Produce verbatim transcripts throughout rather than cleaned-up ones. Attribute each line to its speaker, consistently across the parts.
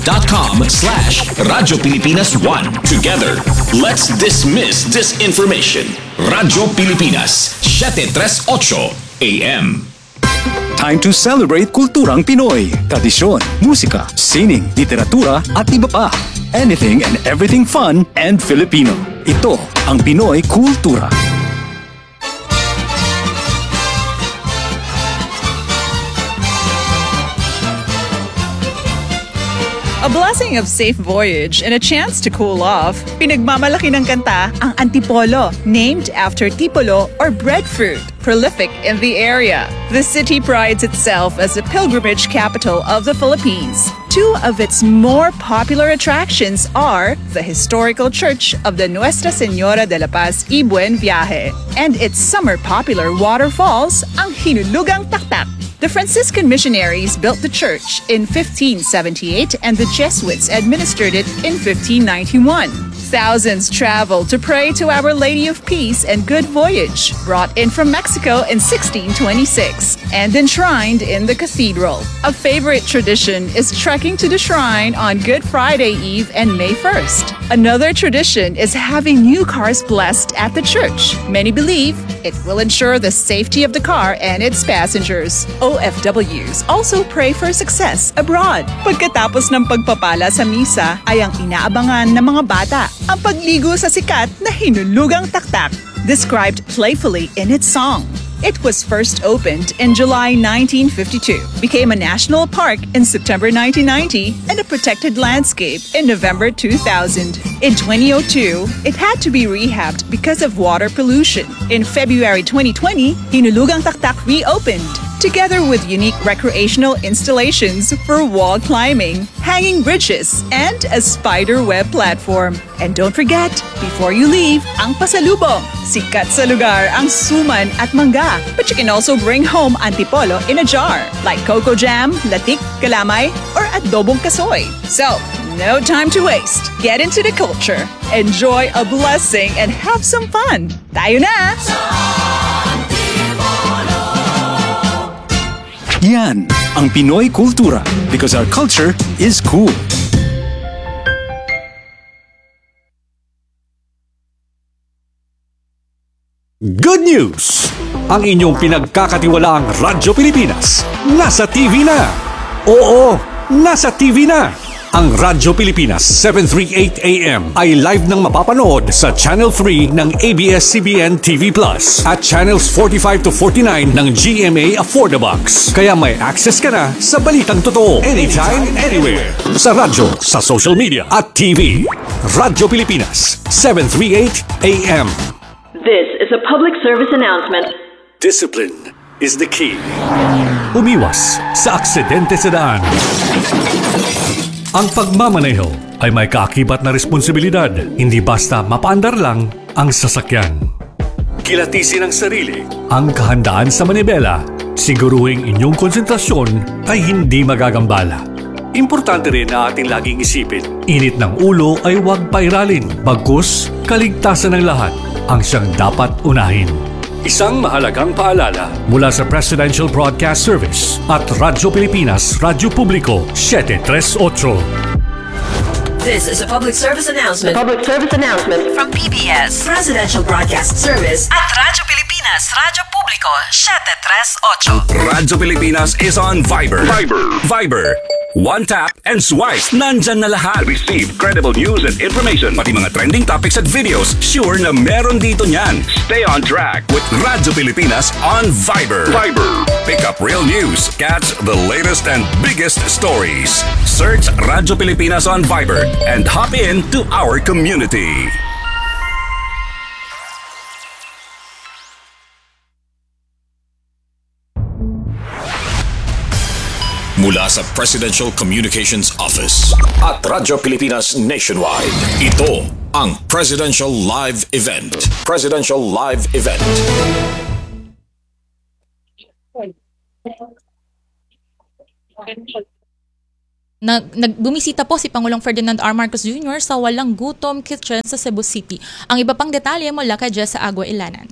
Speaker 1: dot com slash Radyo Pilipinas one. Together, let's dismiss disinformation. Radyo Pilipinas, seven thirty-eight A M.
Speaker 2: Time to celebrate kulturang Pinoy. Tradisyon, musika, sining, literatura at iba pa. Anything and everything fun and Filipino. Ito ang Pinoy Kultura.
Speaker 3: A blessing of safe voyage and a chance to cool off, pinagmamalaki ng kanta ang Antipolo, named after tipolo or breadfruit, prolific in the area. The city prides itself as the pilgrimage capital of the Philippines. Two of its more popular attractions are the historical church of the Nuestra Señora de la Paz y Buen Viaje and its summer popular waterfalls, ang Hinulugang Taktak. The Franciscan missionaries built the church in fifteen seventy-eight and the Jesuits administered it in fifteen ninety-one. Thousands traveled to pray to Our Lady of Peace and Good Voyage, brought in from Mexico in sixteen twenty-six and enshrined in the cathedral. A favorite tradition is trekking to the shrine on Good Friday Eve and May first. Another tradition is having new cars blessed at the church. Many believe it will ensure the safety of the car and its passengers. O F Ws also pray for success abroad. Pagkatapos ng pagpapala sa misa ay ang inaabangan ng mga bata ang pagligo sa sikat na Hinulugang Taktak, described playfully in its song. It was first opened in July nineteen fifty-two, became a national park in September nineteen ninety, and a protected landscape in November two thousand. In twenty oh two, it had to be rehabbed because of water pollution. In February twenty twenty, Hinulugang Taktak reopened, together with unique recreational installations for wall climbing, hanging bridges, and a spider web platform. And don't forget, before you leave, ang pasalubong. Sikat sa lugar ang suman at mangga, but you can also bring home antipolo in a jar, like coco jam, latik, kalamay, or adobong kasoy. So, no time to waste. Get into the culture, enjoy a blessing, and have some fun. Tayo na!
Speaker 2: Yan ang Pinoy Kultura, because our culture is cool.
Speaker 4: Good news! Ang inyong pinagkakatiwalaang Radyo Pilipinas nasa T V na! Oo, nasa T V na! Ang Radyo Pilipinas seven thirty-eight A M ay live nang mapapanood sa Channel three ng A B S C B N T V Plus at Channels forty-five to forty-nine ng G M A Affordabox. Kaya may access ka na sa balitang totoo anytime, anywhere. Sa radyo, sa social media at T V. Radyo Pilipinas seven thirty-eight A M.
Speaker 5: This is a public service announcement.
Speaker 4: Discipline is the key. Umiwas sa aksidente sa daan. Ang pagmamaneho ay may kaakibat na responsibilidad, hindi basta mapaandar lang ang sasakyan. Kilatisin ang sarili, ang kahandaan sa manibela, siguruhing inyong konsentrasyon ay hindi magagambala. Importante rin na ating laging isipin, init ng ulo ay huwag pairalin, bagkus kaligtasan ng lahat ang siyang dapat unahin. Isang mahalagang paalala mula sa Presidential Broadcast Service at Radyo Pilipinas, Radyo Publiko seven thirty-eight.
Speaker 5: This is a public service announcement.
Speaker 6: Public service announcement
Speaker 5: From P B S Presidential Broadcast Service at Radyo Pilipinas, Radyo Publiko seven thirty-eight.
Speaker 1: Radyo Pilipinas is on Viber. Viber. Viber. One tap and swipe. Nandyan na lahat. Receive credible news and information. Pati mga trending topics at videos. Sure na meron dito niyan. Stay on track with Radyo Pilipinas on Viber. Viber. Pick up real news. Catch the latest and biggest stories. Search Radyo Pilipinas on Viber and hop in to our community. Mula sa Presidential Communications Office at Radyo Pilipinas Nationwide, ito ang Presidential Live Event. Presidential Live Event.
Speaker 7: Nag, nagbumisita po si Pangulong Ferdinand R. Marcos Junior sa Walang Gutom Kitchen sa Cebu City. Ang iba pang detalye mula kay Jessa Agua Ilanan.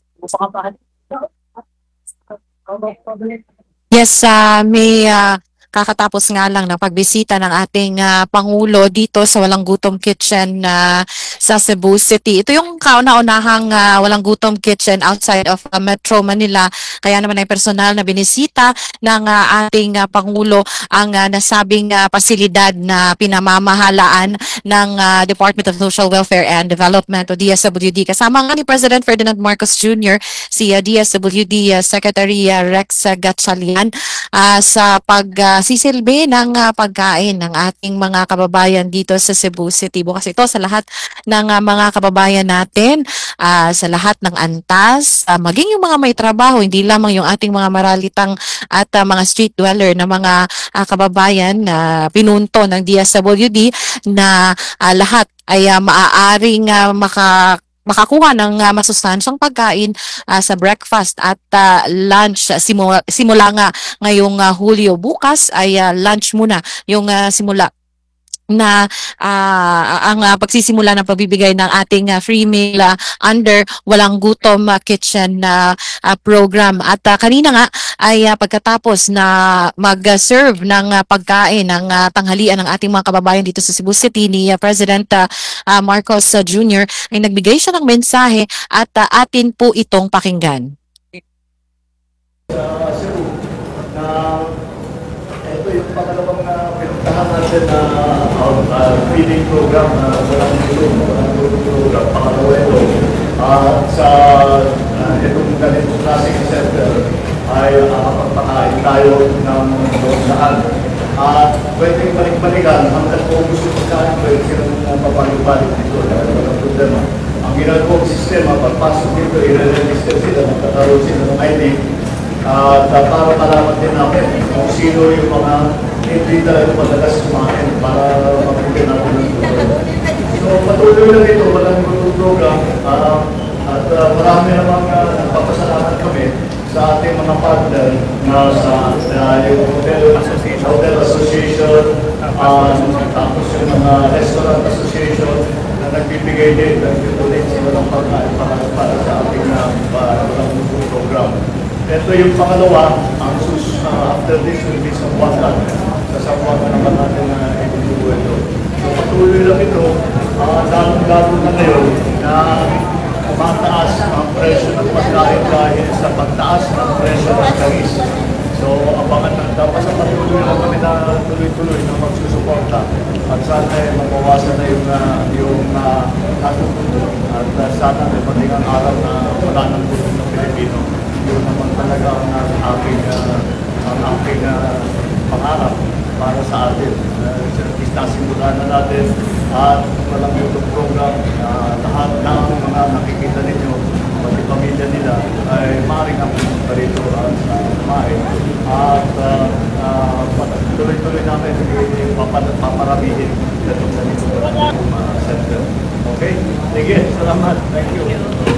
Speaker 6: Yes, uh, may uh, kakatapos nga lang ng pagbisita ng ating ah, Pangulo dito sa Walang Gutom Kitchen na sa Cebu City. Ito yung kauna-unahang ah, Walang Gutom Kitchen outside of ah, Metro Manila. Kaya naman ay personal na binisita ng ah, ating ah, Pangulo ang ah, nasabing ah, pasilidad na pinamamahalaan ng ah, Department of Social Welfare and Development o D S W D. Kasama nga ni President Ferdinand Marcos Junior si ah, D S W D ah, Secretary ah, Rex ah, Gatchalian ah, sa pagsisilbi ng ah, pagkain ng ating mga kababayan dito sa Cebu City. Bukas ito sa lahat ng ah, mga kababayan natin, ah, sa lahat ng antas, ah, maging yung mga may trabaho, hindi lamang yung ating mga maralitang at ah, mga street dweller na mga ah, kababayan na pinunto ng D S W D na ah, lahat ay ah, maaaring ah, maka makakuha ng uh, masustansyang pagkain ah, sa breakfast at ah, lunch simula, simula nga ngayong ah, Hulyo. Bukas ay ah, lunch muna yung ah, simula na ah, ang ah, pagsisimula ng pagbibigay ng ating ah, free meal ah, under Walang Gutom ah, Kitchen na ah, program. At ah, kanina nga ay ah, pagkatapos na mag-serve ng ah, pagkain ng ah, tanghalian ng ating mga kababayan dito sa Cebu City ni ah, President ah, ah, Marcos ah, Junior ay nagbigay siya ng mensahe at ah, atin po itong pakinggan.
Speaker 8: Ito yung pangalawang na pinuntahan natin na uh, uh, feeding program na walang gutom, walang gutom program, pangalawa ito. Uh, sa uh, itong ganitong klaseng center ay makapagpakain tayo ng doon saan. At uh, pwedeng balik-balikan hanggang kung gusto pagkain, pwede silang papalubalik dito dahil walang problema. Ang ginagawang sistema, pagpasok dito, i-register sila, magkakaroon sila ng I D. At uh, para malaman din namin kung sino yung mga hindi talaga madalas kumain para mapigyan natin ng gutom. So patuloy lang ito, walang gutom program. Uh, at uh, marami namang uh, nagpapasalamat kami sa ating mga partner na sa uh, yung Hotel Association, Hotel Association uh, tapos yung mga Restaurant Association na nagbibigay din, nagbibigay sila ng pagkain para, para sa ating uh, walang gutom program. Ito yung pangalawa, ang sus, uh, after this will be sa Buwatan. Sa Buwatan naman natin na uh, ito ito. So patuloy lang ito, uh, lalong-lalo na ngayon na mataas ang presyo ng pagkain dahil sa pagtaas ng presyo ng langis. So abangan na, dapat sa patuloy lang kami na tuloy-tuloy na magsusuporta. At sana ay mabawasan na yung, uh, yung uh, natutunan. At uh, sana ay maging ang araw na wala ng gutom ng Pilipino. Yun naman talaga ang uh, aking, uh, ang aking uh, pangarap para sa atin. Uh, Nasimulan na natin at walang YouTube program. Uh, lahat ng mga nakikita ninyo, pati pamilya nila, ay maaaring ang pumunta rito at uh, kumain. At uh, uh, tuloy-tuloy namin paparamihin itong sa nito uh, center. Okay? Sige, salamat. Thank you.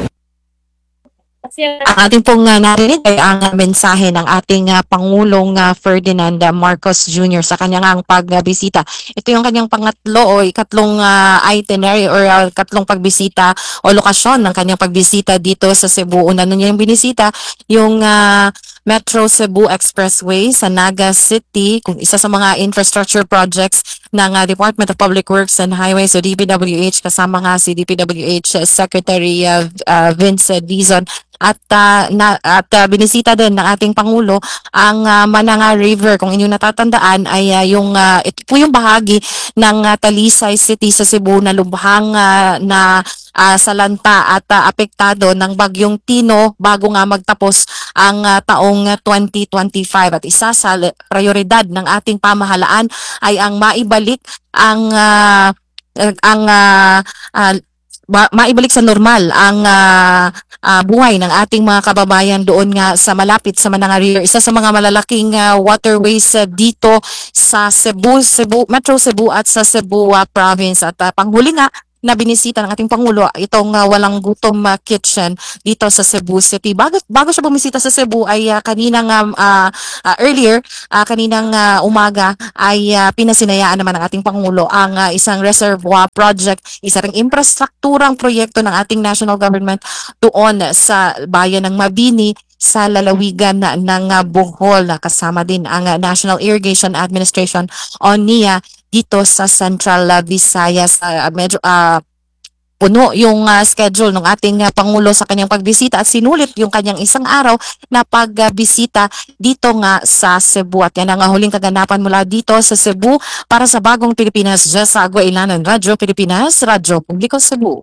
Speaker 6: Ang ating pong uh, narinig ay ang uh, mensahe ng ating uh, Pangulong uh, Ferdinand uh, Marcos Junior sa kanyang ang pagbisita. Ito yung kanyang pangatlo o ikatlong uh, itinerary or uh, katlong pagbisita o lokasyon ng kanyang pagbisita dito sa Cebu. Una niya yung binisita, yung uh, Metro Cebu Expressway sa Naga City, kung isa sa mga infrastructure projects ng uh, Department of Public Works and Highways o D P W H, kasama nga si D P W H Secretary uh, uh, Vince Dizon. At uh, na, at uh, binisita din ng ating Pangulo ang uh, Mananga River. Kung inyong natatandaan ay uh, yung uh, ito po yung bahagi ng uh, Talisay City sa Cebu na lubhang uh, na uh, salanta at uh, apektado ng bagyong Tino bago nga magtapos ang uh, taong twenty twenty-five. At isa sa prioridad ng ating pamahalaan ay ang maibalik ang uh, ang uh, uh, Ma- maibalik sa normal ang uh, uh, buhay ng ating mga kababayan doon nga sa malapit sa Mananga River. Isa sa mga malalaking uh, waterways uh, dito sa Cebu, Cebu, Metro Cebu at sa Cebu uh, province. At uh, panghuli nga na binisita ng ating Pangulo itong uh, walang gutom uh, kitchen dito sa Cebu City. Bago, bago siya bumisita sa Cebu ay uh, kaninang um, uh, uh, earlier, uh, kaninang uh, umaga ay uh, pinasinayaan naman ng ating Pangulo ang uh, isang reservoir project, isa ring infrastrukturang proyekto ng ating national government doon sa bayan ng Mabini sa lalawigan na, ng uh, Bohol. Kasama din ang uh, National Irrigation Administration o N I A dito sa Central uh, Visayas. Uh, medyo uh, puno yung uh, schedule ng ating uh, Pangulo sa kanyang pagbisita at sinulit yung kanyang isang araw na pagbisita dito nga sa Cebu. At yan ang uh, huling kaganapan mula dito sa Cebu para sa Bagong Pilipinas. Jessa Agua Ilanan, Radyo Pilipinas, Radyo Publiko Cebu.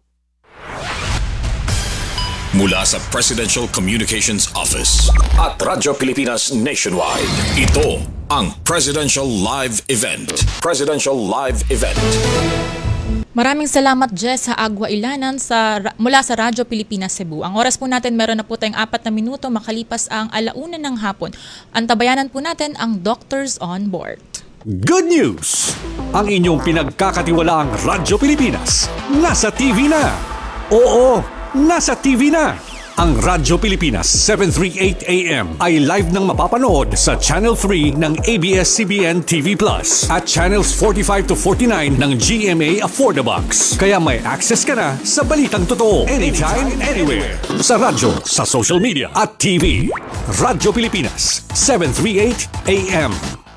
Speaker 1: Mula sa Presidential Communications Office at Radyo Pilipinas Nationwide, ito ang Presidential Live Event. Presidential Live Event.
Speaker 7: Maraming salamat, Jess, sa Agua Ilanan sa, mula sa Radyo Pilipinas Cebu. Ang oras po natin, meron na po tayong apat na minuto makalipas ang alauna ng hapon. Antabayanan po natin ang Doctors on Board.
Speaker 4: Good news! Ang inyong pinagkakatiwalaang Radyo Pilipinas nasa T V na. Oo, nasa T V na. Ang Radyo Pilipinas seven thirty-eight A M ay live nang mapapanood sa Channel three ng A B S C B N T V Plus at Channels forty-five to forty-nine ng G M A Affordabox. Kaya may access ka na sa balitang totoo anytime, anywhere. Sa radyo, sa social media at T V. Radyo Pilipinas seven thirty-eight A M.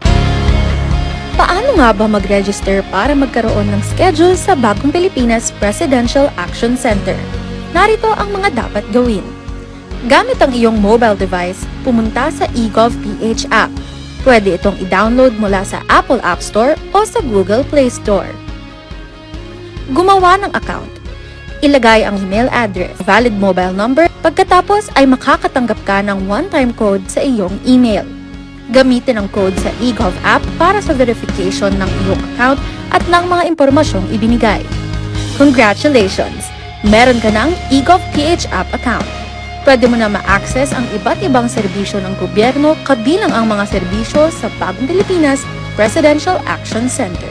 Speaker 9: Paano nga ba mag-register para magkaroon ng schedule sa Bagong Pilipinas Presidential Action Center? Narito ang mga dapat gawin. Gamit ang iyong mobile device, pumunta sa eGovPH app. Pwede itong i-download mula sa Apple App Store o sa Google Play Store. Gumawa ng account. Ilagay ang email address, valid mobile number, pagkatapos ay makakatanggap ka ng one-time code sa iyong email. Gamitin ang code sa eGov app para sa verification ng iyong account at ng mga impormasyong ibinigay. Congratulations! Meron ka ng eGovPH app account. Pwede mo na ma-access ang iba't ibang serbisyo ng gobyerno kabilang ang mga serbisyo sa Bagong Pilipinas Presidential Action Center.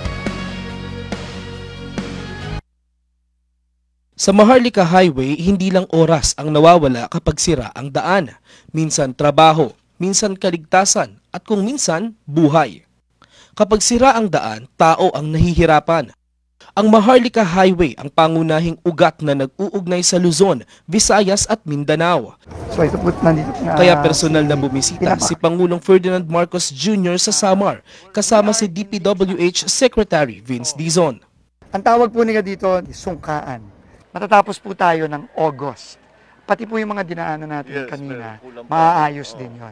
Speaker 10: Sa Maharlika Highway, hindi lang oras ang nawawala kapag sira ang daan. Minsan trabaho, minsan kaligtasan, at kung minsan, buhay. Kapag sira ang daan, tao ang nahihirapan. Ang Maharlika Highway ang pangunahing ugat na nag-uugnay sa Luzon, Visayas at Mindanao.
Speaker 11: So ito po nandito na.
Speaker 10: Kaya personal na bumisita si Pangulong Ferdinand Marcos Junior sa Samar, kasama si D P W H Secretary Vince Dizon.
Speaker 11: Ang tawag po nila dito, sungkaan. Matatapos po tayo ng August. Pati po yung mga dinaanan natin yes, kanina, maaayos din yon.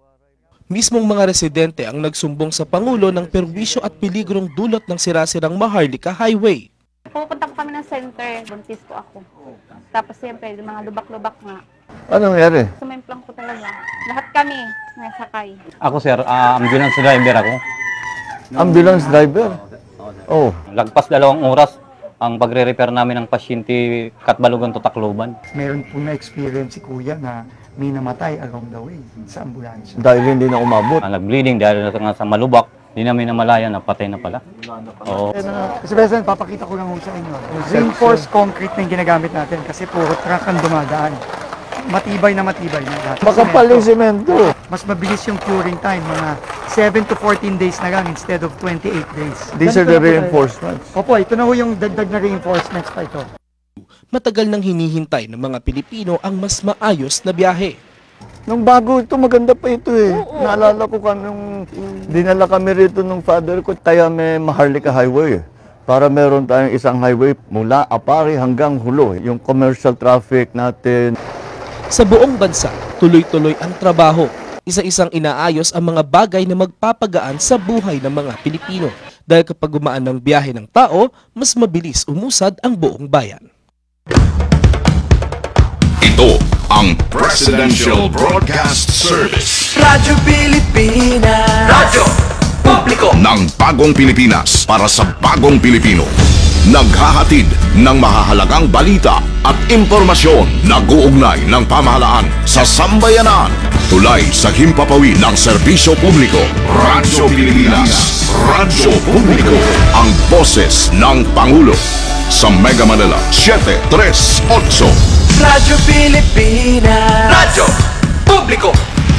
Speaker 10: Mismong mga residente ang nagsumbong sa Pangulo ng perwisyo at peligrong dulot ng sira-sirang Maharlika Highway.
Speaker 12: Pupunta ko kami ng center, buntis ko ako. Tapos siyempre, mga lubak-lubak nga.
Speaker 13: Anong nangyari?
Speaker 12: Sumemplang ko talaga. Lahat kami nasakay.
Speaker 14: Ako sir, uh, ambulance driver ako.
Speaker 13: Ambulance driver? Oh.
Speaker 14: Lagpas dalawang oras ang pagre-repair namin ng pasyente Katbalogan to Tacloban.
Speaker 11: Meron po na-experience si Kuya na may namatay along the way sa ambulansya.
Speaker 13: Dahil hindi na umabot.
Speaker 14: Uh, nag-bleeding dahil na sa malubak, hindi namin namalaya na patay na pala. Oo.
Speaker 11: Kasi President, papakita ko lang sa inyo. Reinforced concrete na yung ginagamit natin kasi puro truck ang dumadaan. Matibay na matibay na.
Speaker 13: Makapal yung semento.
Speaker 11: Mas mabilis yung curing time, mga seven to fourteen days na lang instead of twenty-eight days.
Speaker 13: These are the reinforcements.
Speaker 11: Opo, ito na ho yung dagdag na reinforcements pa ito.
Speaker 10: Matagal nang hinihintay ng mga Pilipino ang mas maayos na biyahe.
Speaker 13: Nung bago ito, maganda pa ito eh. Oo, naalala ko ka nung dinala kami rito ng father ko, kaya may Maharlika Highway. Para meron tayong isang highway mula Apari hanggang Hulo. Yung commercial traffic natin.
Speaker 10: Sa buong bansa, tuloy-tuloy ang trabaho. Isa-isang inaayos ang mga bagay na magpapagaan sa buhay ng mga Pilipino. Dahil kapag gumaan ng biyahe ng tao, mas mabilis umusad ang buong bayan.
Speaker 1: Ito ang Presidential Broadcast Service.
Speaker 15: Radyo Pilipinas. Radyo Publiko
Speaker 1: ng Bagong Pilipinas para sa Bagong Pilipino. Naghahatid ng mahahalagang balita at impormasyon na guugnay ng pamahalaan sa sambayanan. Tulay sa himpapawid ng serbisyo publiko. Radyo Pilipinas. Radyo Publiko. Ang boses ng Pangulo.
Speaker 16: sa Mega Manila seven three eight.
Speaker 15: Radyo Pilipinas. Radyo Publiko.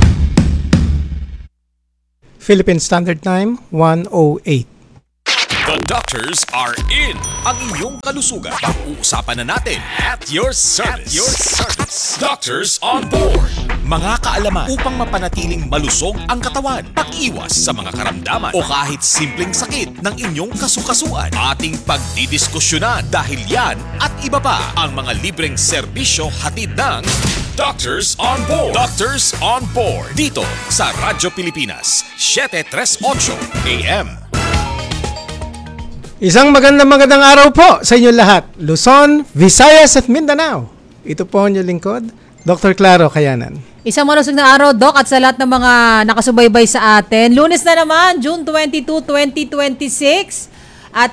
Speaker 17: Philippine Standard Time, one oh eight.
Speaker 18: The doctors are in. Ang iyong kalusugan. Pag-uusapan na natin at your service. At your service. Doctors on board. Mga kaalaman upang mapanatiling malusog ang katawan. Pag-iwas sa mga karamdaman o kahit simpleng sakit ng inyong kasukasuan. Ating pagdidiskusyonan dahil yan at iba pa ang mga libreng serbisyo hatid ng Doctors on Board. Doctors on Board. Dito sa Radyo Pilipinas, seven three eight A M.
Speaker 17: Isang magandang magandang araw po sa inyo lahat. Luzon, Visayas at Mindanao. Ito po ang inyong lingkod, Doctor Claro Kayanan.
Speaker 19: Isang malusog na araw, Doc, at sa lahat ng mga nakasubaybay sa atin. Lunes na naman, June twenty-two, twenty twenty-six. At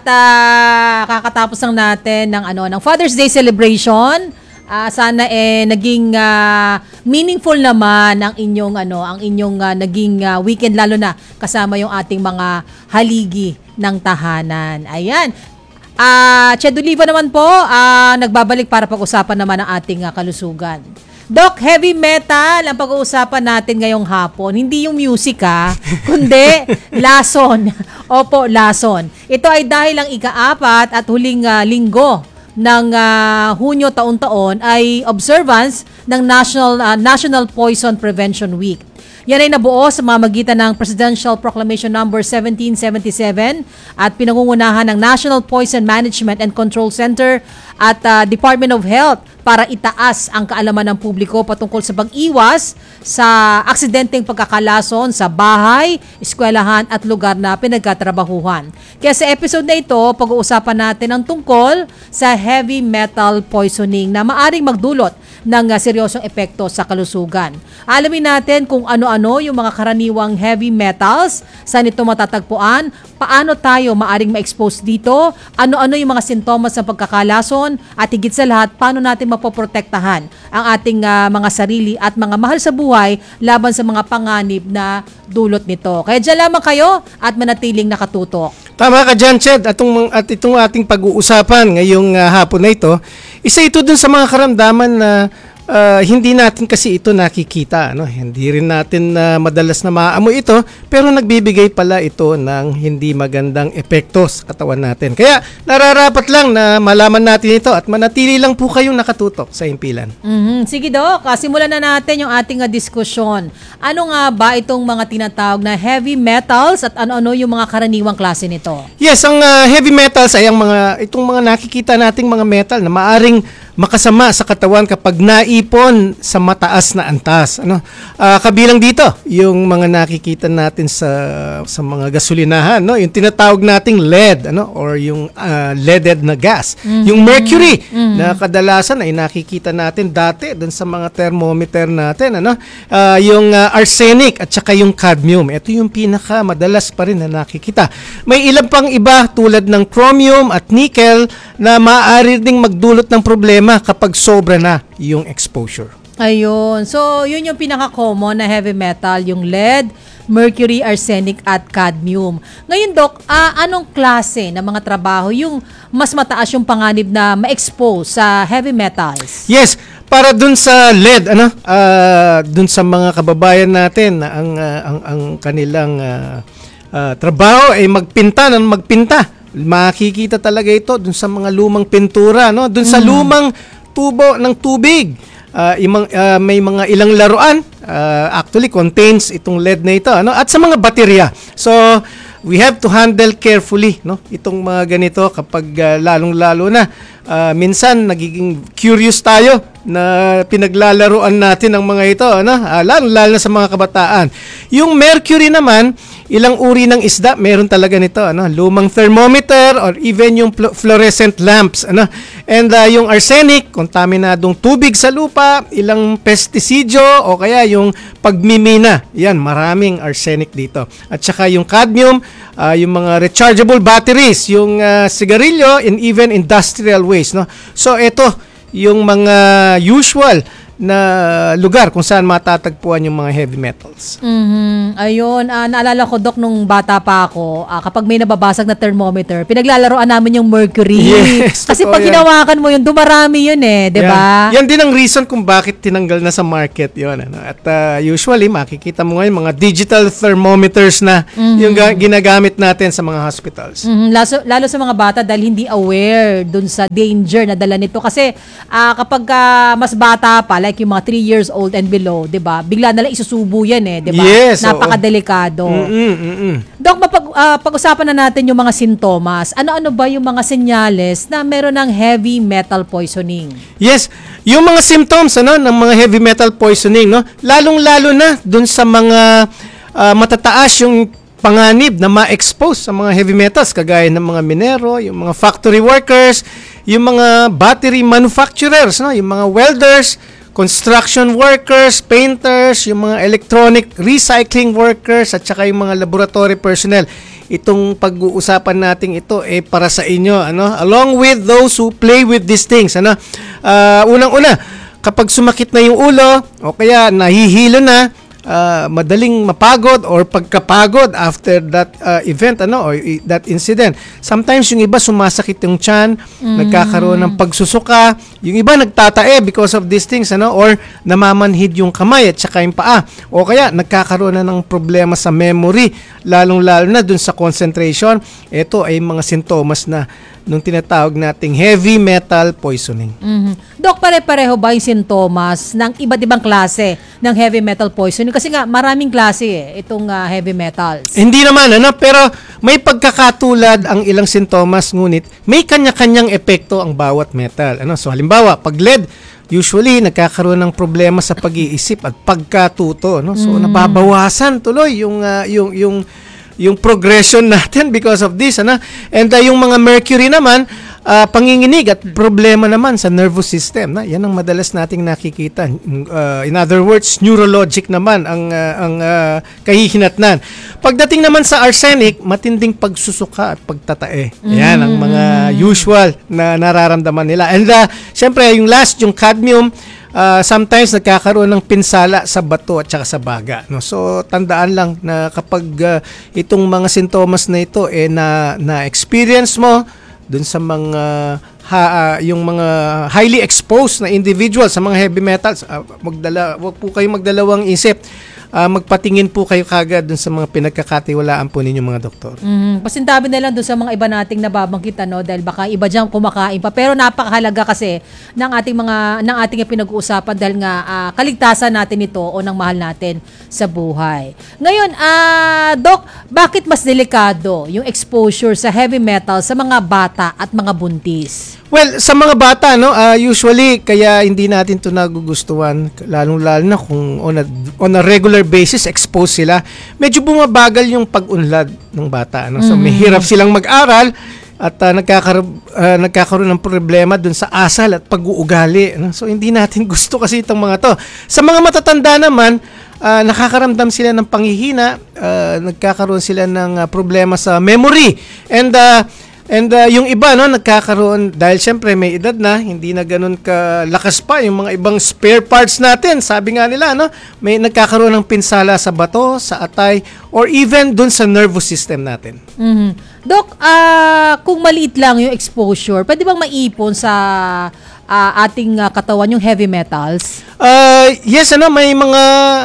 Speaker 19: uh, kakatapos lang natin ng, ano, ng Father's Day celebration. Uh, sana eh naging uh, meaningful naman ang inyong ano ang inyong uh, naging uh, weekend, lalo na kasama yung ating mga haligi ng tahanan. Ayan. Ah, uh, Ched Oliva naman po uh, nagbabalik para pag-usapan naman ang ating uh, kalusugan. Doc, heavy metal ang pag-uusapan natin ngayong hapon. Hindi yung music ha, kundi lason. Opo, lason. Ito ay dahil ang ika-apat at huling uh, linggo ng uh, Hunyo taon-taon ay observance ng National uh, National Poison Prevention Week. Yan ay nabuo sa mamagitan ng Presidential Proclamation number seventeen seventy-seven at pinangungunahan ng National Poison Management and Control Center at uh, Department of Health para itaas ang kaalaman ng publiko patungkol sa pag-iwas sa aksidenteng pagkakalason sa bahay, eskwelahan at lugar na pinagkatrabahuhan. Kaya sa episode na ito, pag-uusapan natin ang tungkol sa heavy metal poisoning na maaring magdulot ng uh, seryosong epekto sa kalusugan. Alamin natin kung ano-ano yung mga karaniwang heavy metals, saan ito matatagpuan, paano tayo maaring ma-expose dito, ano-ano yung mga sintomas ng pagkakalason, at higit sa lahat, paano natin mapoprotektahan ang ating uh, mga sarili at mga mahal sa buhay laban sa mga panganib na dulot nito. Kaya dyan lamang kayo at manatiling nakatutok.
Speaker 17: Tama ka dyan, Ched. At itong, at itong ating pag-uusapan ngayong uh, hapon na ito, isa ito dun sa mga karamdaman na uh, hindi natin kasi ito nakikita. Ano? Hindi rin natin uh, madalas na maamoy ito, pero nagbibigay pala ito ng hindi magandang epekto sa katawan natin. Kaya nararapat lang na malaman natin ito at manatili lang po kayong nakatutok sa impilan.
Speaker 19: Mm-hmm. Sige, Doc. Simulan na natin yung ating uh, diskusyon. Ano nga ba itong mga tinatawag na heavy metals at ano-ano yung mga karaniwang klase nito?
Speaker 17: Yes, ang uh, heavy metals ay ang mga itong mga nakikita nating mga metal na maaring makasama sa katawan kapag naipon sa mataas na antas. Ano? Uh, kabilang dito, yung mga nakikita natin sa sa mga gasolinahan, no? Yung tinatawag nating lead, ano? Or yung uh, leaded na gas. Mm-hmm. Yung mercury, mm-hmm. na kadalasan ay nakikita natin dati doon sa mga thermometer natin, ano? Uh, yung uh, arsenic at saka yung cadmium. Ito yung pinaka madalas pa rin na nakikita. May ilang pang iba tulad ng chromium at nickel na maaari ding magdulot ng problema kapag sobra na yung exposure.
Speaker 19: Ayun. So, yun yung pinaka-common na heavy metal, yung lead, mercury, arsenic, at cadmium. Ngayon, Doc, uh, anong klase ng mga trabaho yung mas mataas yung panganib na ma-expose sa heavy metals?
Speaker 17: Yes. Para dun sa lead, ano, uh, dun sa mga kababayan natin, ang, uh, ang, ang kanilang uh, uh, trabaho ay magpinta ng magpinta. Makikita talaga ito dun sa mga lumang pintura, no? Dun sa mm. lumang tubo ng tubig. Uh, imang, uh, may mga ilang laruan uh, actually contains itong lead na ito, ano? At sa mga baterya. So we have to handle carefully, no? Itong mga ganito kapag uh, lalong-lalo na uh, minsan nagiging curious tayo na pinaglalaruan natin ang mga ito, ano? Uh, lalo-lalo na sa mga kabataan. Yung mercury naman, ilang uri ng isda meron talaga nito, ano? Lumang thermometer or even yung fluorescent lamps, ano? And uh, yung arsenic, kontaminadong tubig sa lupa, ilang pestisidyo o kaya yung pagmimina. Yan, maraming arsenic dito. At saka yung cadmium, uh, yung mga rechargeable batteries, yung uh, sigarilyo and even industrial waste, no? So ito yung mga usual na lugar kung saan matatagpuan yung mga heavy metals.
Speaker 19: Mhm. Ayun, ah, naalala ko, Dok, nung bata pa ako, ah, kapag may nababasag na thermometer, pinaglalaroan namin yung mercury.
Speaker 17: Yes,
Speaker 19: Kasi
Speaker 17: totoo
Speaker 19: pag
Speaker 17: yan.
Speaker 19: hinawakan mo yun, dumarami yun eh, di ba?
Speaker 17: Yan. Yan din ang reason kung bakit tinanggal na sa market yun. Ano? At uh, usually, makikita mo ngayon mga digital thermometers na
Speaker 19: Mhm.
Speaker 17: yung ga- ginagamit natin sa mga hospitals.
Speaker 19: Mhm, lalo, lalo sa mga bata dahil hindi aware dun sa danger na dala nito. Kasi ah, kapag ah, mas bata pa, like yung mga three years old and below, di ba? Bigla nalang isusubo yan eh, di ba?
Speaker 17: Yes, oo.
Speaker 19: Napakadelikado.
Speaker 17: Mm-mm, mm-mm.
Speaker 19: Dok, mapag, ah, pag-usapan na natin yung mga sintomas. Ano-ano ba yung mga senyales na meron ng heavy metal poisoning?
Speaker 17: Yes, yung mga symptoms ano ng mga heavy metal poisoning, no, lalong-lalo na dun sa mga ah, matataas yung panganib na ma-expose sa mga heavy metals kagaya ng mga minero, yung mga factory workers, yung mga battery manufacturers, no, yung mga welders, construction workers, painters, yung mga electronic recycling workers at saka yung mga laboratory personnel. Itong pag-uusapan natin ito eh para sa inyo, ano, along with those who play with these things, ano. Ah, unang-una, kapag sumakit na yung ulo o kaya nahihilo na, uh, madaling mapagod or pagkapagod after that uh, event ano or i- that incident. Sometimes yung iba sumasakit yung tiyan,
Speaker 19: Mm.
Speaker 17: nagkakaroon ng pagsusuka, yung iba nagtatae because of these things ano or namamanhid yung kamay at saka yung paa o kaya nagkakaroon na ng problema sa memory lalong-lalo na dun sa concentration. Ito ay mga sintomas na nung tinatawag nating heavy metal poisoning.
Speaker 19: Mhm. Dok, pare-pareho ba yung sintomas ng iba't ibang klase ng heavy metal poisoning? Kasi nga, maraming klase eh, itong ah, heavy metals.
Speaker 17: Hindi naman, ano, pero may pagkakatulad ang ilang sintomas, ngunit may kanya-kanyang epekto ang bawat metal. Ano? So, halimbawa, pag lead, usually nagkakaroon ng problema sa pag-iisip at pagkatuto. No? So,
Speaker 19: Mm.
Speaker 17: nababawasan tuloy yung, ah, yung, yung, yung progression natin because of this. Ano? And ah, yung mga mercury naman, ah, panginginig at problema naman sa nervous system. Na? Yan ang madalas nating nakikita. Uh, in other words, neurologic naman ang, ah, ang ah, kahihinatnan. Pagdating naman sa arsenic, matinding pagsusuka at pagtatae. Yan ang mga usual na nararamdaman nila. And uh, syempre, yung last, yung cadmium, Uh, sometimes nagkakaroon ng pinsala sa bato at saka sa baga. No? So, tandaan lang na kapag uh, itong mga sintomas na ito eh, na, na-experience mo dun sa mga ha, uh, yung mga highly exposed na individuals sa mga heavy metals, uh, magdala, wag po kayo magdalawang isip. Uh, magpatingin po kayo kagad dun sa mga pinagkakatiwalaan po ninyo mga doktor.
Speaker 19: Mhm. Pasintabi na lang doon sa mga iba nating nababanggit ano dahil baka iba diyan kumakain pa pero napakahalaga kasi ng ating mga ng ating pinag-uusapan dahil nga ah, kaligtasan natin ito o ng mahal natin sa buhay. Ngayon, ah Doc, bakit mas delikado yung exposure sa heavy metal sa mga bata at mga buntis?
Speaker 17: Well, sa mga bata, no, uh, usually, kaya hindi natin ito nagugustuhan, lalong-lalo na kung on a, on a regular basis, expose sila, medyo bumabagal yung pag-unlad ng bata. No? So, may
Speaker 19: Mhm.
Speaker 17: hirap silang mag-aral at uh, nagkakaroon, uh, nagkakaroon ng problema dun sa asal at pag-uugali. No? So, hindi natin gusto kasi itong mga to. Sa mga matatanda naman, uh, nakakaramdam sila ng panghihina, uh, nagkakaroon sila ng uh, problema sa memory. And, uh, And uh, yung iba no nagkakaroon dahil syempre may edad na, hindi na ganoon kalakas pa yung mga ibang spare parts natin. Sabi nga nila no, may nagkakaroon ng pinsala sa bato, sa atay or even dun sa nervous system natin.
Speaker 19: Mhm. Doc, ah kung maliit lang yung exposure, pwede bang maipon sa ah, ating ah, katawan yung heavy metals?
Speaker 17: Uh, yes ano may mga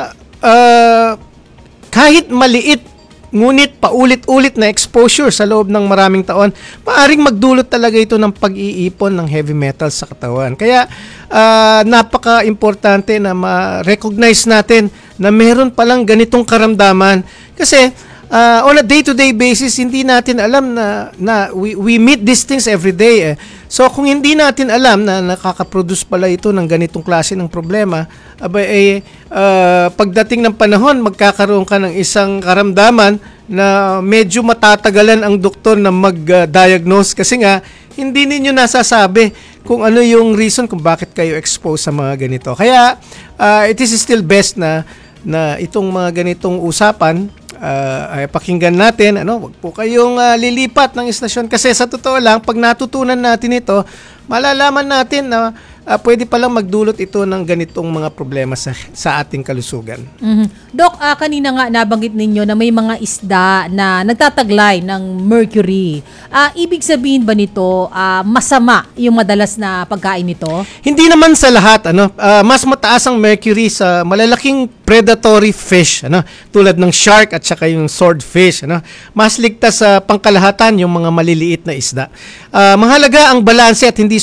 Speaker 17: uh, kahit maliit ngunit paulit-ulit na exposure sa loob ng maraming taon, maaring magdulot talaga ito ng pag-iipon ng heavy metals sa katawan. Kaya uh, napaka-importante na ma-recognize natin na meron palang ganitong karamdaman. Kasi uh, on a day-to-day basis, hindi natin alam na, na we, we meet these things every day. Eh. So kung hindi natin alam na nakaka-produce pala ito ng ganitong klase ng problema, abay, eh, uh, pagdating ng panahon, magkakaroon ka ng isang karamdaman na medyo matatagalan ang doktor na mag-diagnose kasi nga, hindi ninyo nasasabi kung ano yung reason kung bakit kayo exposed sa mga ganito. Kaya, uh, it is still best na, na itong mga ganitong usapan, uh, ay pakinggan natin. Ano, wag po kayong uh, lilipat ng istasyon kasi sa totoo lang, pag natutunan natin ito, malalaman natin na ah, pwede palang magdulot ito ng ganitong mga problema sa, sa ating kalusugan.
Speaker 19: Mhm. Doc, ah, kanina nga nabanggit ninyo na may mga isda na nagtataglay ng mercury. Ah, ibig sabihin ba nito ah, masama yung madalas na pagkain nito?
Speaker 17: Hindi naman sa lahat, ano, ah, mas mataas ang mercury sa malalaking predatory fish, ano, tulad ng shark at saka yung swordfish, ano. Mas ligtas sa pangkalahatan yung mga maliliit na isda. Ah, mahalaga ang balanse at hindi